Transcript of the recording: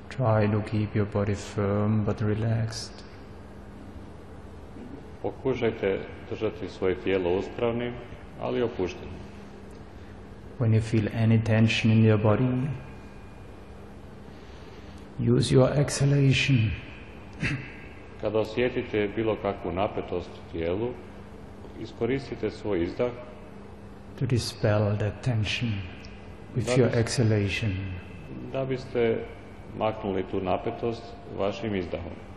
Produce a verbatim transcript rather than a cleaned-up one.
Try to keep your body firm but relaxed. Pokušajte držati svoje tijelo uspravnim, ali opuštenim. When you feel any tension in your body, use your exhalation. Kada osjetite bilo kakvu napetost u tijelu, iskoristite svoj izdah to dispel that tension with da your biste, exhalation. da biste maknuli tu napetost vašim izdahom.